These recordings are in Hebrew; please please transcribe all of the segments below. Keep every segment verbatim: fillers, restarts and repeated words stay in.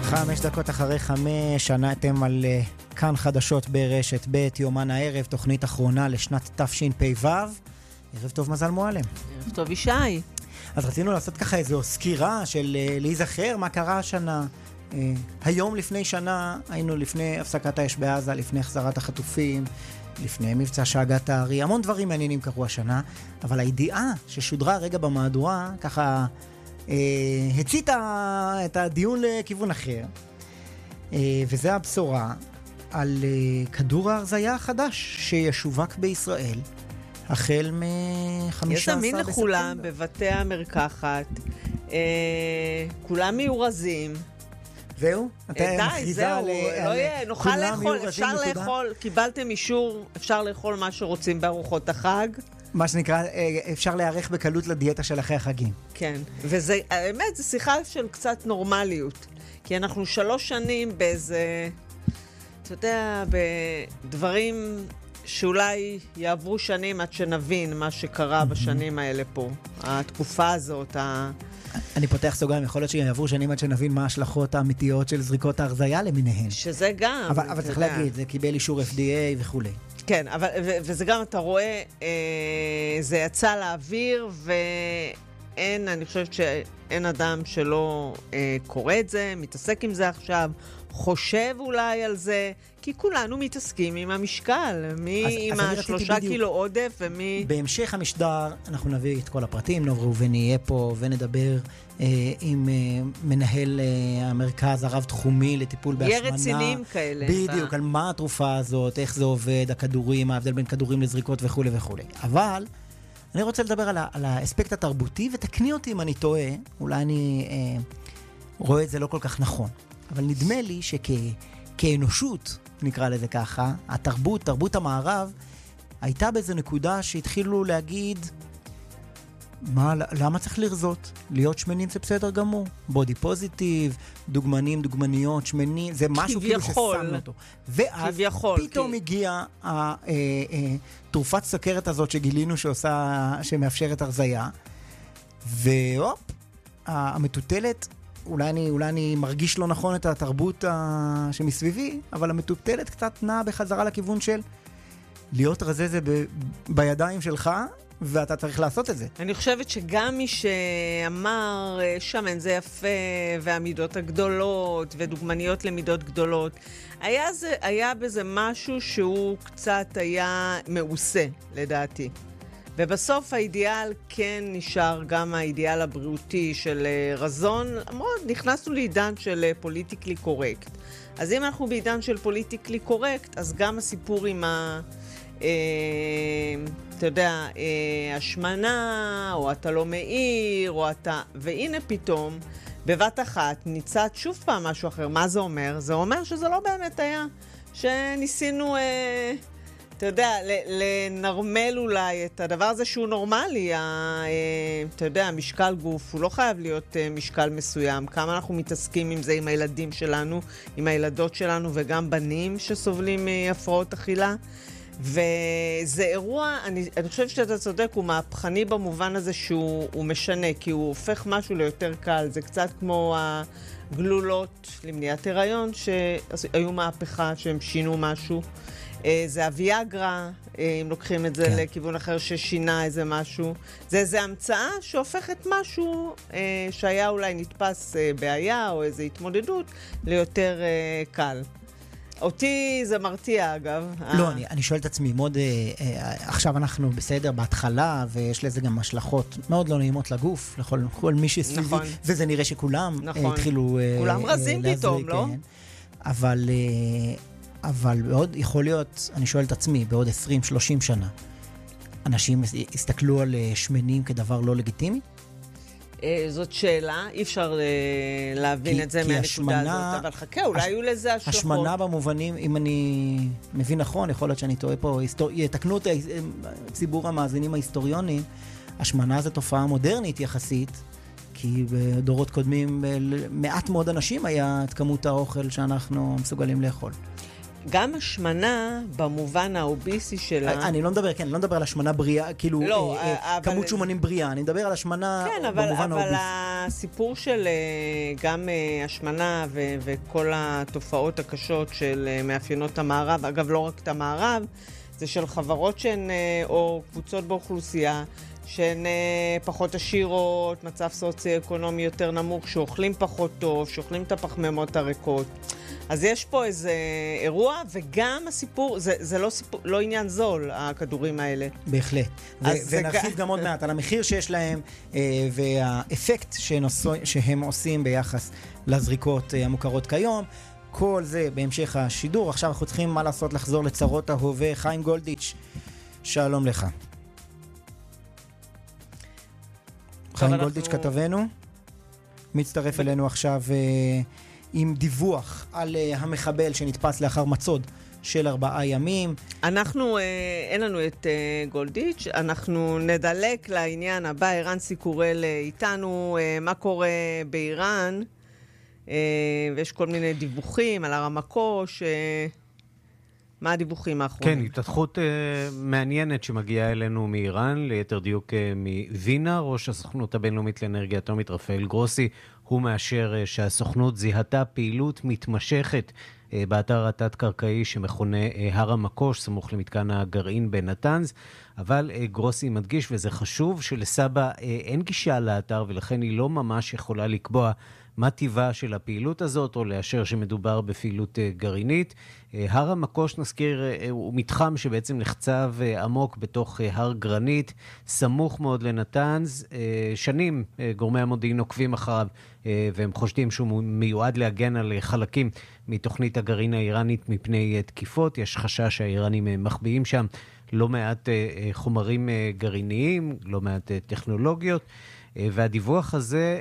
חמש דקות אחרי חמש, ענתם על uh, כאן חדשות ברשת ב' יומן הערב, תוכנית אחרונה לשנת תשפ"ו. ערב טוב מזל מועלם. ערב טוב ישי. אז רצינו לעשות ככה איזו סקירה של uh, להיזכר מה קרה השנה. Uh, היום לפני שנה היינו לפני הפסקת האש בעזה, לפני החזרת החטופים, לפני מבצע שאגת הארי, המון דברים מעניינים קרו השנה, אבל הידיעה ששודרה רגע במהדורה ככה Uh, הציתה את הדיון לכיוון אחר, uh, וזה הבשורה על uh, כדור ההרזיה החדש שישווק בישראל החל מ-חמישה עשר בספטמבר. יזמין לכולם בבתי המרקחת, uh, כולם מיורזים. זהו? אתה די, זהו, לא יהיה, נוכל לאכול, אפשר לאכול, קיבלתם אישור, אפשר לאכול מה שרוצים בארוחות החג. מה שנקרא, אפשר להיערך בקלות לדיאטה של אחרי החגים. כן, וזה, האמת, זה שיחה של קצת נורמליות. כי אנחנו שלוש שנים באיזה, אתה יודע, בדברים שאולי יעברו שנים עד שנבין מה שקרה בשנים האלה פה. התקופה הזאת, ה... אני פותח סוגריים, יכול להיות שיעברו שנים עד שנבין מה ההשלכות האמיתיות של זריקות ההרזיה למיניהן. שזה גם. אבל, אבל צריך להגיד, זה קיבל אישור אף די איי וכו'. כן, אבל, ו- וזה גם, אתה רואה, אה, זה יצא לאוויר, ואין, אני חושבת שאין אדם שלא אה, קורא את זה, מתעסק עם זה עכשיו, חושב אולי על זה, כי כולנו מתעסקים עם המשקל, מי עם השלושה קילו עודף ומי... בהמשך המשדר אנחנו נביא את כל הפרטים, נוב ראובני יהיה פה ונדבר אה, עם אה, מנהל אה, המרכז הרב-תחומי לטיפול בהשמנה. יהיה רצינים כאלה. בדיוק, בה. על מה התרופה הזאת, איך זה עובד, הכדורים, ההבדל בין כדורים לזריקות וכו' וכו'. אבל אני רוצה לדבר על, ה- על האספקט התרבותי, ותקני אותי אם אני טועה, אולי אני אה, רואה את זה לא כל כך נכון. אבל נדמה לי שכאנושות, נקרא לזה ככה, התרבות, תרבות המערב, הייתה באיזו נקודה שהתחילו להגיד, מה, למה צריך לרזות? להיות שמנים זה בסדר גמור. בודי פוזיטיב, דוגמנים, דוגמניות, שמנים, זה משהו כאילו ששמנו אותו. ואז כביכול, פתאום כי... הגיעה התרופת סוכרת הזאת שגילינו שעושה, שמאפשרת הרזיה, והופ, המטוטלת, אולי אני, אולי אני מרגיש לא נכון את התרבות ה... שמסביבי, אבל המטוטלת קצת נעה בחזרה לכיוון של להיות רזה זה ב... בידיים שלך, ואתה צריך לעשות את זה. אני חושבת שגם מי שאמר שמן זה יפה, והמידות הגדולות, ודוגמניות למידות גדולות, היה, זה, היה בזה משהו שהוא קצת היה מעושה, לדעתי. ובסוף האידיאל כן נשאר גם האידיאל הבריאותי של רזון, למרות נכנסנו לעידן של פוליטיקלי קורקט. אז אם אנחנו בעידן של פוליטיקלי קורקט, אז גם הסיפור עם ה... אה, אתה יודע, אה, השמנה, או אתה לא מאיר, או אתה... והנה פתאום, בבת אחת, ניצת שוב פעם משהו אחר. מה זה אומר? זה אומר שזה לא באמת היה, שניסינו... אה, אתה יודע, לנרמל אולי את הדבר הזה שהוא נורמלי, אתה יודע, משקל גוף, הוא לא חייב להיות משקל מסוים. כמה אנחנו מתעסקים עם זה, עם הילדים שלנו, עם הילדות שלנו, וגם בנים שסובלים מהפרעות אכילה. וזה אירוע, אני, אני חושבת שאתה צודק, הוא מהפכני במובן הזה שהוא משנה, כי הוא הופך משהו ליותר קל. זה קצת כמו הגלולות למניעת הריון, שהיו מהפכה, שהם שינו משהו. זה הוויאגרה, אם לוקחים את זה כן. לכיוון אחר ששינה איזה משהו. זה איזו המצאה שהופכת משהו שהיה אולי נתפס בעיה או איזו התמודדות ליותר קל. אותי זה מרתיע אגב. לא, אני, אני שואל את עצמי, מאוד, עכשיו אנחנו בסדר בהתחלה, ויש לזה גם השלכות מאוד לא נעימות לגוף, לכל כל מי שסביבי, נכון. וזה נראה שכולם נכון. התחילו כולם רזים להזריק, פתאום, לא? כן. אבל... אבל בעוד, יכול להיות, אני שואל את עצמי, בעוד עשרים שלושים שנה, אנשים הסתכלו על שמנים כדבר לא לגיטימי? זאת שאלה, אי אפשר להבין את זה מהנקודה הזאת, אבל חכה, אולי היו לזה השלכות. השמנה במובנים, אם אני מבין נכון, יכול להיות שאני טועה פה, יתקנו את ציבור המאזינים ההיסטוריונים, השמנה זו תופעה מודרנית יחסית, כי בדורות קודמים מעט מאוד אנשים היה את כמות האוכל שאנחנו מסוגלים לאכול. גם השמנה, במובן האוביסי שלה... אני לא מדבר, כן, אני לא מדבר על השמנה בריאה, כאילו, לא, אה, אה, אבל... כמות שומנים בריאה, אני מדבר על השמנה כן, אבל, במובן האוביסי. אבל הסיפור של גם השמנה ו- וכל התופעות הקשות של מאפיינות המערב, אגב, לא רק את המערב, זה של חברות שהן, או קבוצות באוכלוסייה, שהן פחות עשירות, מצב סוציו-אקונומי יותר נמוך, שאוכלים פחות טוב, שאוכלים את הפחמימות הריקות. אז יש פה איזה אירוע, וגם הסיפור, זה, זה לא, סיפור, לא עניין זול, הכדורים האלה. בהחלט. ו- ונרחיב גם עוד מעט על המחיר שיש להם, אה, והאפקט שנוסו, שהם עושים ביחס לזריקות אה, המוכרות כיום. כל זה בהמשך השידור. עכשיו אנחנו צריכים מה לעשות, לחזור לצרות ההווה. חיים גולדיץ', שלום לך. חיים אנחנו... גולדיץ' כתבנו, מצטרף ב... אלינו עכשיו... אה, עם דיווח על uh, המחבל שנתפס לאחר מצוד של ארבעה ימים. אנחנו, uh, אין לנו את uh, גולדיץ', אנחנו נדלק לעניין הבא. ערן סיקורל uh, איתנו, uh, מה קורה באיראן, uh, ויש כל מיני דיווחים על הר המקוש, uh, מה הדיווחים האחרונים? כן, התפתחות uh, מעניינת שמגיעה אלינו מאיראן, ליתר דיוק uh, מווינה, ראש הסוכנות הבינלאומית לאנרגיה אטומית רפאל גרוסי, הוא מאשר uh, שהסוכנות זיהתה פעילות מתמשכת uh, באתר התת-קרקעי שמכונה uh, הר המקוש, סמוך למתקן הגרעין בנתנז, אבל uh, גרוסי מדגיש, וזה חשוב, שלסבא uh, אין גישה לאתר, ולכן היא לא ממש יכולה לקבוע מה טבעה של הפעילות הזאת, או לאשר שמדובר בפעילות uh, גרעינית. Uh, הר המקוש, נזכיר, uh, הוא מתחם שבעצם נחצב uh, עמוק בתוך uh, הר גרנית, סמוך מאוד לנתנז. Uh, שנים uh, גורמי המודיעין עוקבים אחריו, uh, והם חושדים שהוא מיועד להגן על uh, חלקים מתוכנית הגרעין האיראנית מפני uh, תקיפות. יש חשש שהאיראנים uh, מחביאים שם לא מעט uh, uh, חומרים uh, גרעיניים, לא מעט uh, טכנולוגיות. והדיווח הזה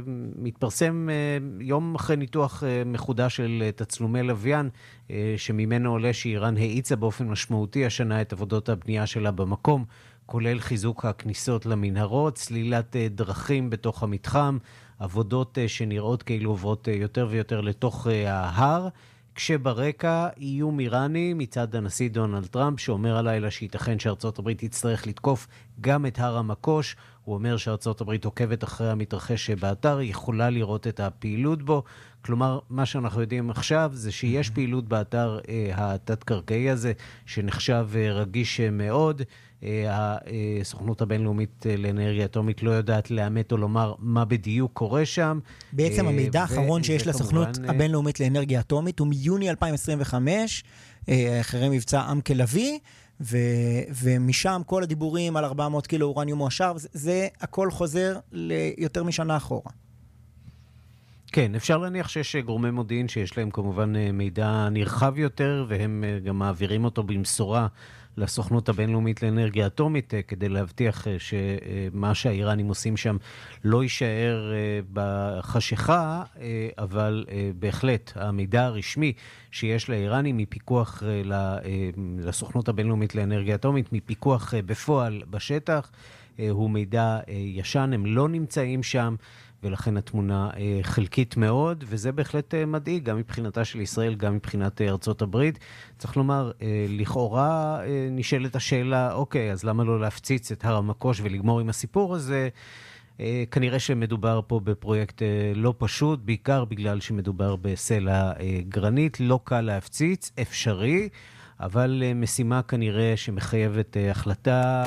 מתפרסם יום אחרי ניתוח מחודש של תצלומי לוויין, שממנו עולה שאיראן האיצה באופן משמעותי השנה את עבודות הבנייה שלה במקום, כולל חיזוק הכניסות למנהרות, סלילת דרכים בתוך המתחם, עבודות שנראות כאילו עוברות יותר ויותר לתוך ההר, כשברקע איום איראני מצד הנשיא דונלד טראמפ, שאומר הלילה שייתכן שארצות הברית תצטרך לתקוף גם את הר המקוש. הוא אומר שארצות הברית עוקבת אחרי המתרחש באתר, היא יכולה לראות את הפעילות בו. כלומר, מה שאנחנו יודעים עכשיו זה שיש פעילות באתר אה, התת-קרקעי הזה, שנחשב אה, רגיש מאוד. אה, הסוכנות הבינלאומית לאנרגיה אטומית לא יודעת לאמת או לומר מה בדיוק קורה שם. בעצם אה, המידע ו- האחרון שיש לסוכנות כמובן, הבינלאומית לאנרגיה אטומית הוא מיוני אלפיים עשרים וחמש, אה, אחרי מבצע עם כלבי, ו- ומשם כל הדיבורים על ארבע מאות קילו אורניום מועשר, זה, זה הכל חוזר ליותר משנה אחורה. כן, אפשר להניח שיש גורמי מודיעין שיש להם כמובן מידע נרחב יותר, והם גם מעבירים אותו במשורה לסוכנות הבינלאומית לאנרגיה אטומית, כדי להבטיח שמה שהאיראנים עושים שם לא יישאר בחשיכה, אבל בהחלט המידע הרשמי שיש לאיראנים מפיקוח לסוכנות הבינלאומית לאנרגיה אטומית, מפיקוח בפועל בשטח, הוא מידע ישן, הם לא נמצאים שם, ולכן התמונה אה, חלקית מאוד, וזה בהחלט אה, מדאיג, גם מבחינתה של ישראל, גם מבחינת אה, ארצות הברית. צריך לומר, אה, לכאורה אה, נשאלת השאלה, אוקיי, אז למה לא להפציץ את הר המקוש ולגמור עם הסיפור הזה? אה, כנראה שמדובר פה בפרויקט אה, לא פשוט, בעיקר בגלל שמדובר בסלע אה, גרנית, לא קל להפציץ, אפשרי, אבל אה, משימה כנראה שמחייבת אה, החלטה,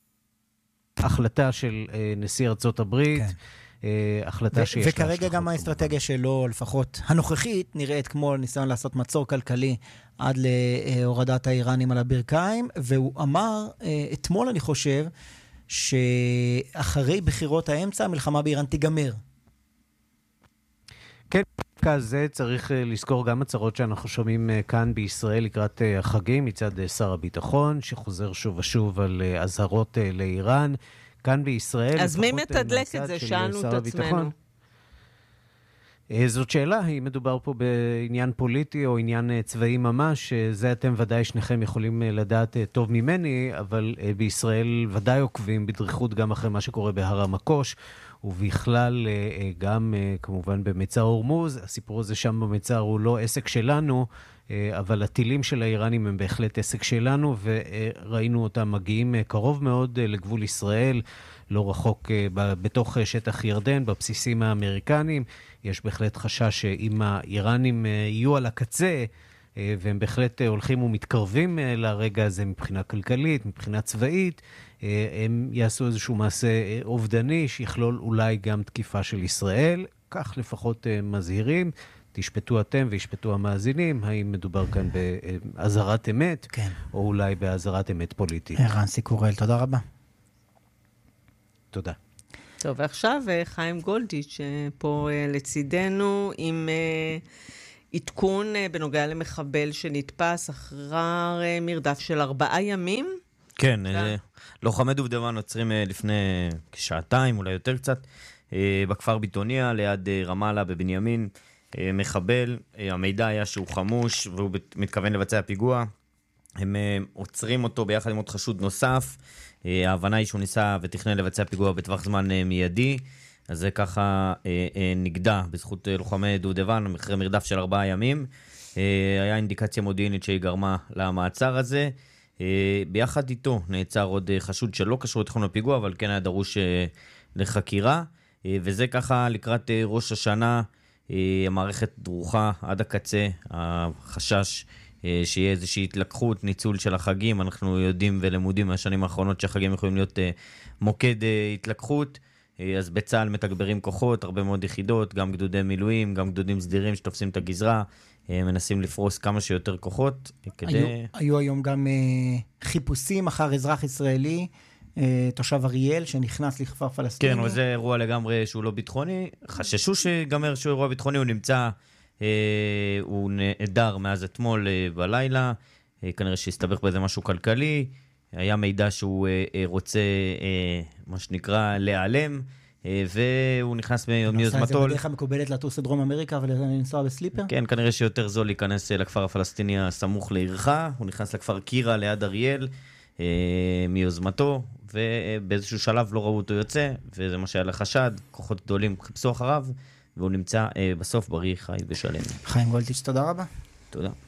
החלטה של אה, נשיא ארצות הברית, כן. החלטה שיש לה. וכרגע גם האסטרטגיה שלו, לפחות הנוכחית, נראית כמו ניסיון לעשות מצור כלכלי עד להורדת האיראנים על הברכיים, והוא אמר, אתמול אני חושב, שאחרי בחירות האמצע, המלחמה באיראן תיגמר. כן, כזה צריך לזכור גם הצהרות שאנחנו שומעים כאן בישראל לקראת החגים, מצד שר הביטחון, שחוזר שוב ושוב על אזהרות לאיראן, כאן בישראל. אז מי מתדלק את זה? שאלנו את עצמנו. זאת שאלה, האם מדובר פה בעניין פוליטי או עניין צבאי ממש, זה אתם ודאי שניכם יכולים לדעת טוב ממני, אבל בישראל ודאי עוקבים בדריכות גם אחרי מה שקורה בהר המקוש, ובכלל גם כמובן במצר הורמוז. הסיפור הזה שם במצר הוא לא עסק שלנו, אבל הטילים של האיראנים הם בהחלט עסק שלנו, וראינו אותם מגיעים קרוב מאוד לגבול ישראל, לא רחוק בתוך שטח ירדן, בבסיסים האמריקנים. יש בהחלט חשש שאם האיראנים יהיו על הקצה, והם בהחלט הולכים ומתקרבים לרגע הזה מבחינה כלכלית, מבחינה צבאית, הם יעשו איזשהו מעשה אובדני שיכלול אולי גם תקיפה של ישראל. כך לפחות מזהירים. תשפטו אתם וישפטו המאזינים, האם מדובר כאן בהזהרת אמת, כן. או אולי בהזהרת אמת פוליטית. רנסי קורל, תודה רבה. תודה. טוב, ועכשיו חיים גולדיץ' פה לצידנו עם עדכון בנוגע למחבל שנתפס אחרי מרדף של ארבעה ימים. כן, לוחמי דובדבן עוצרים לפני כשעתיים, אולי יותר קצת, בכפר ביטוניה, ליד רמאללה בבנימין. מחבל, המידע היה שהוא חמוש והוא מתכוון לבצע פיגוע. הם עוצרים אותו ביחד עם עוד חשוד נוסף. ההבנה היא שהוא ניסה ותכנן לבצע פיגוע בטווח זמן מיידי. אז זה ככה נגדע בזכות לוחמי דובדבן אחרי מרדף של ארבעה ימים. היה אינדיקציה מודיעינית שהיא גרמה למעצר הזה. ביחד איתו נעצר עוד חשוד שלא קשור לתכנון הפיגוע, אבל כן היה דרוש לחקירה. וזה ככה לקראת ראש השנה, המערכת דרוכה עד הקצה, החשש שיהיה איזושהי התלקחות, ניצול של החגים. אנחנו יודעים ולמודים מהשנים האחרונות שהחגים יכולים להיות מוקד התלקחות. אז בצה"ל מתגברים כוחות, הרבה מאוד יחידות, גם גדודי מילואים, גם גדודים סדירים שתופסים את הגזרה, מנסים לפרוס כמה שיותר כוחות. כדי... היו, היו היום גם uh, חיפושים אחר אזרח ישראלי, uh, תושב אריאל, שנכנס לכפר פלסטיני. כן, וזה אירוע לגמרי שהוא לא ביטחוני. חששו שיגמר שהוא אירוע ביטחוני, הוא נמצא, uh, הוא נעדר מאז אתמול uh, בלילה, uh, כנראה שהסתבך באיזה משהו כלכלי, היה מידע שהוא uh, uh, רוצה, uh, מה שנקרא, להיעלם, והוא נכנס מיוזמתו. זה בדרך המקובלת לטוס לדרום אמריקה, אבל לנסוע בסליפר? כן, כנראה שיותר זול להיכנס לכפר הפלסטיני הסמוך לעירך. הוא נכנס לכפר קירה ליד אריאל מיוזמתו, ובאיזשהו שלב לא ראו אותו יוצא, וזה מה שהיה לחשד. כוחות גדולים חיפשו אחריו, והוא נמצא בסוף בריא חי ושלם. חיים גולדיץ', תודה רבה. תודה.